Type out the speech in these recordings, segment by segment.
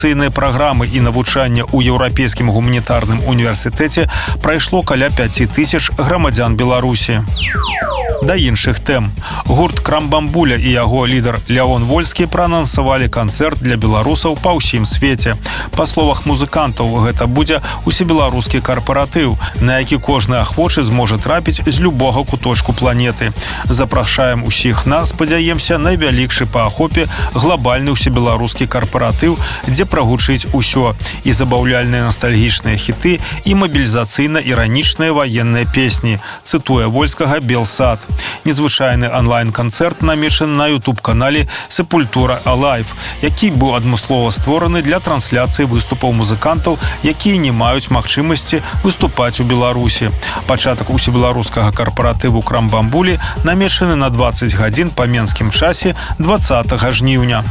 Праграмы і навучання ў еўрапейскім гуманітарным універсітэце прайшло каля 5000 грамадзян Беларусі. Да іншых тэм. Гурт Крамбамбуля і яго лідар Леон Вольскі праанансавалі канцэрт для беларусаў па ўсім свеце. Па словах музыкантаў, гэта будзе усебеларускі карпаратыў, на які кожны ахвочы зможа трапіць з любога куточку планеты. Запрашаем усіх на, спадзяемся, найвялікшы па ахопе глобальны усебеларускі карпаратыў, дзе прагучыць усё, і забаўляльныя ностальгічныя хіты, і мабілізацыйна-іранічныя ваенныя песні, цытуе Вольскага Белсад. Незвычайны онлайн-канцэрт намечаны на YouTube-канале «Сепультура Alive», які быў адмыслова створаны для трансляцыі выступаў музыкантаў, якія не маюць магчымасці выступаць у Беларусі. Пачатак усебеларускага карпаратыву Крамбамбулі намечаны на 20 гадзін па менскім часе 20 жніўня.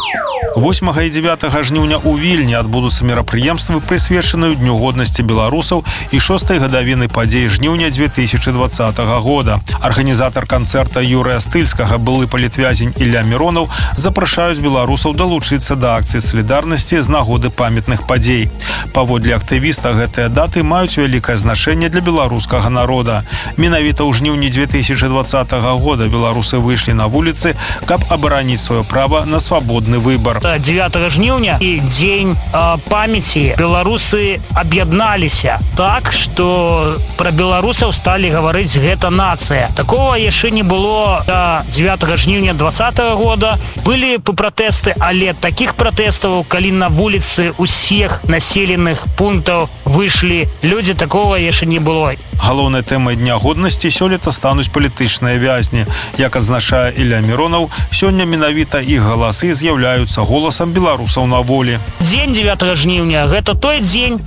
8 і 9 жніўня ў Вільні адбудуцца мерапрыемствы, прысвечаныя Дню годнасці беларусаў і 6-й гадавіны падзей жніўня 2020 года. Арганізатар канцэрта Юрыя Стыльскага, былы палітвязень Ілля Міронаў, запрашаюць беларусаў далучыцца да акцыі салідарнасці з нагоды памятных падзей. Паводле актывіста, гэтыя даты маюць вялікае значэнне для беларускага народа. Менавіта ў жніўні 2020 года беларусы выйшлі на вуліцы, каб абараніць сваё права на свабодны выбар. 9 жніўня і дзень памяці беларусы аб'ядналіся так, што пра беларусаў сталі гаварыць гэта нацыя. Такого яшчэ не было до 9 жніўня 2020 года. Былі пратэсты, але такіх пратэстаў, калі на вуліцы ўсіх населеных пунктаў выйшлі людзі, такого яшчэ не было. Галоўнай тэмай Дня годнасці сёлета стануць палітычныя вязні. Як адзначае Ілля Міронаў, сёння менавіта іх галасы з'яўляюцца голасам беларусаў на волі. Дзень 9 жніўня – гэта той дзень,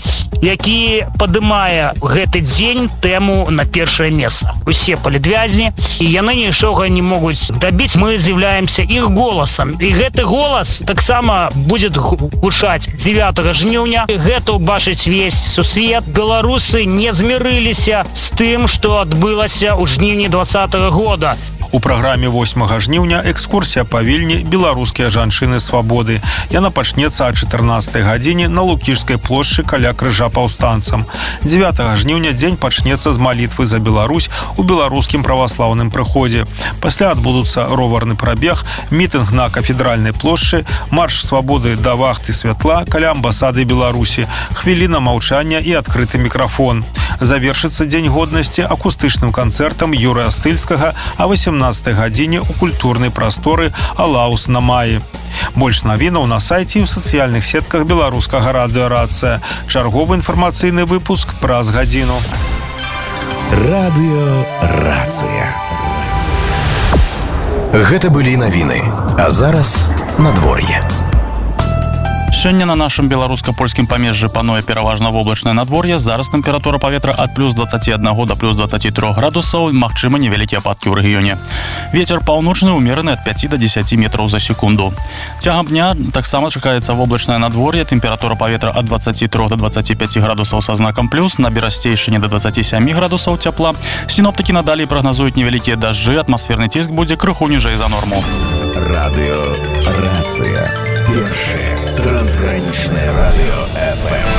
які падымае гэты дзень тэму на першае месца. Усе палітвязні, і яны нічога не могуць дабіць. Мы з'яўляемся іх голасам. І гэты голас таксама будзе гучаць 9 жніўня. Гэта ўбачыць весь сусвет. Беларусы не змірыліся з тым, што адбылася ў жніўні 2020 года. У праграме 8 жніўня экскурсія па Вільні «Беларускія жанчыны свабоды». Яна пачнецца о 14 гадзіне на Лукішскай плошчы каля крыжа паўстанцам. 9 жніўня дзень пачнецца з малітвы за Беларусь у беларускім праваслаўным прыходзе. Пасля адбудуцца роварны прабег, мітынг на кафедральнай плошчы, марш свабоды да вахты святла каля амбасады Беларусі, хвіліна маўчання і адкрыты мікрафон. Завершыцца дзень годнасці акустычным канцэртам Юрыя Стыльскага а 18 гадзіне ў культурнай прасторы «Алаус на маі». Больш навінаў на сайце і ў сацыяльных сетках беларускага радыё «Рацыя». Чарговы інфармацыйны выпуск праз гадзіну. Радыё «Рацыя». Гэта былі навіны, а зараз надвор'е. Сёння на нашым беларуска-польскім памежжы пануе пераважна воблачнае надвор'е. Зараз тэмпература паветра ад плюс 21 да плюс 23 градусаў, магчыма невялікія ападкі ў рэгіёне. Вецер паўночны ўмераны ад 5 до 10 метраў за секунду. Цягам дня таксама чакаецца воблачнае надвор'е, тэмпература паветра ад 23 до 25 градусаў са знакам плюс, на Берасцейшыне до 27 градусаў цяпла. Сіноптыкі надалей прагназуюць невялікія дажджы, атмасферны ціск будзе крыху ніжэй за норму. Радыё «Рацыя». Першае трансгранічнае радыё FM.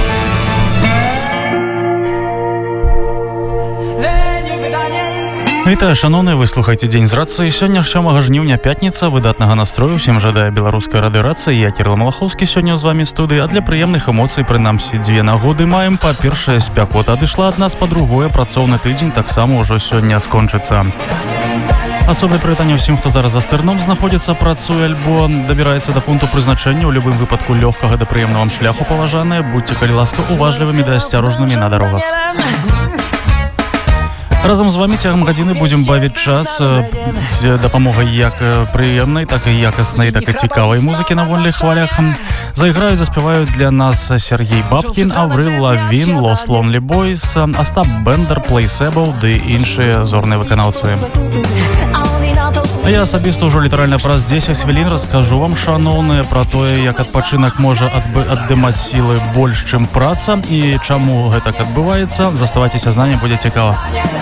Вітаю, шановныя, вы слухаеце «Дзень з рацыі». Сёння 7 жніўня, пятніца. Выдатнага настрою усім жадае беларуская радыёрацыя. Я Кірыл Малахоўскі сёння з вамі студыі. А для прыемных эмоцый, прынамсі, дзве нагоды маем. Па-першае, спякота адышла ад нас, па-другое, працоўны тыдзень таксама ўжо сёння скончыцца. Асобнае прывітанне ўсім, хто зараз за стырном знаходзіцца, працуе альбо дабіраецца да пункту прызначэння. У любым выпадку лёгкага да прыемнага вам шляху, паважаныя. Будьце, калі ласка, уважлівымі да асцярожнымі на дарогах. Разам з вами цягам гадзіны будзем бавіць час з дапамогай як прыемнай, так і якаснай, так і цікавай музыкі на вольных хвалях. Зайграюць, заспяваюць для нас Сергей Бабкін, Аврил Лавін, Lost Lonely Boys, Астап Бендер, Placebo ды іншыя зорныя выканаўцы. А я асабіста ўжо літаральна праз 10 хвілін раскажу вам, шаноўныя, пра тое, як адпачынак можа аддымаць сілы больш, чым праца, і чаму гэтак адбываецца. Заставайцеся з намі, будзе цікава.